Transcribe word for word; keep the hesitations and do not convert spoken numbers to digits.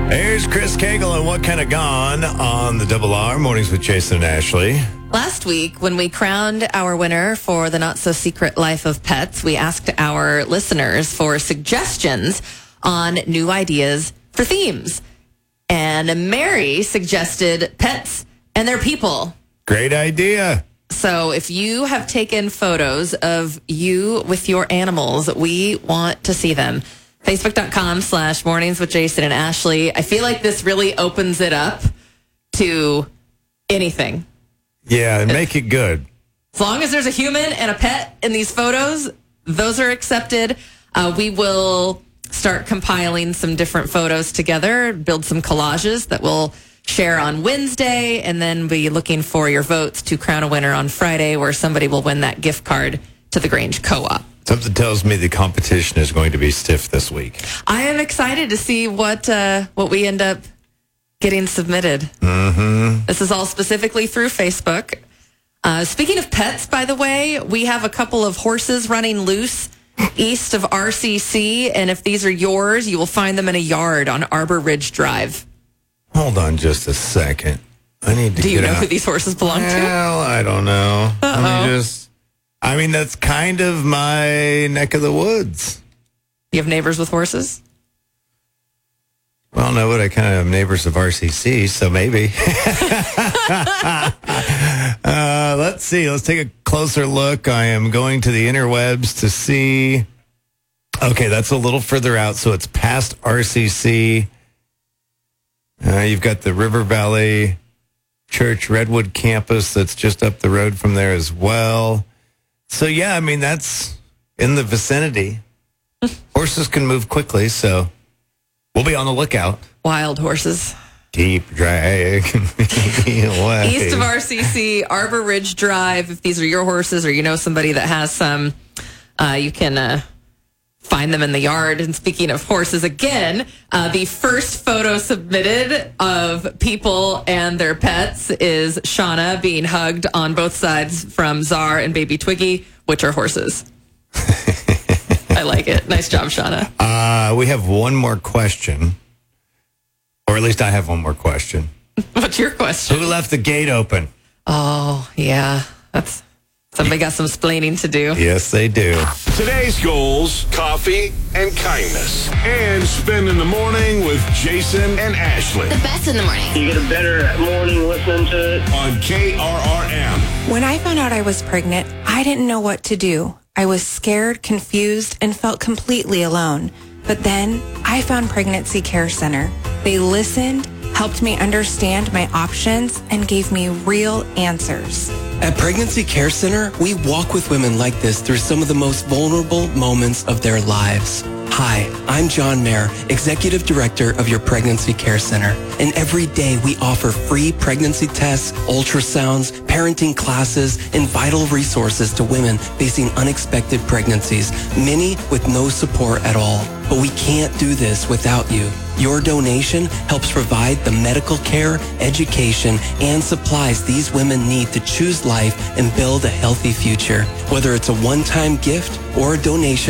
Here's Chris Cagle and What Kind of Gone on the Double R Mornings with Jason and Ashley. Last week, when we crowned our winner for the Not-So-Secret Life of Pets, we asked our listeners for suggestions on new ideas for themes. And Mary suggested pets and their people. Great idea. So if you have taken photos of you with your animals, we want to see them. Facebook.com slash mornings with Jason and Ashley. I feel like this really opens it up to anything. Yeah, make it good. As long as there's a human and a pet in these photos, those are accepted. Uh, we will start compiling some different photos together, build some collages that we'll share on Wednesday, and then be looking for your votes to crown a winner on Friday, where somebody will win that gift card to the Grange Co-op. Something tells me the competition is going to be stiff this week. I am excited to see what uh, what we end up getting submitted. Mm-hmm. This is all specifically through Facebook. Uh, speaking of pets, by the way, we have a couple of horses running loose east of R C C, and if these are yours, you will find them in a yard on Arbor Ridge Drive. Hold on just a second. I need to Do you get know out. who these horses belong to? Well, I don't know. Uh-oh. Let me just... I mean, that's kind of my neck of the woods. You have neighbors with horses? Well, no, but I kind of have neighbors of R C C, so maybe. uh, let's see. Let's take a closer look. I am going to the interwebs to see. Okay, that's a little further out, so it's past R C C. Uh, you've got the River Valley Church Redwood campus that's just up the road from there as well. So, yeah, I mean, that's in the vicinity. Horses can move quickly, so we'll be on the lookout. Wild horses. Deep drag me away. East of R C C, Arbor Ridge Drive. If these are your horses or you know somebody that has some, uh, you can uh, find them in the yard. And speaking of horses, again, uh, the first photo submitted of people and their pets is Shauna being hugged on both sides from Czar and baby Twiggy, which are horses. I like it. Nice job, Shauna. Uh, we have one more question. Or at least I have one more question. What's your question? Who left the gate open? Oh, yeah. That's somebody got some splaining to do. Yes, they do. Today's goals, coffee and kindness. And spend in the morning with Jason and Ashley The best in the morning. You get a better morning listening to it. on K R R M. When I found out I was pregnant, I didn't know what to do. I was scared, confused, and felt completely alone. But then I found Pregnancy Care Center. They listened, helped me understand my options, and gave me real answers. At Pregnancy Care Center, we walk with women like this through some of the most vulnerable moments of their lives. Hi, I'm John Mayer, Executive Director of your Pregnancy Care Center. And every day we offer free pregnancy tests, ultrasounds, parenting classes, and vital resources to women facing unexpected pregnancies, many with no support at all. But we can't do this without you. Your donation helps provide the medical care, education, and supplies these women need to choose life and build a healthy future. Whether it's a one-time gift or a donation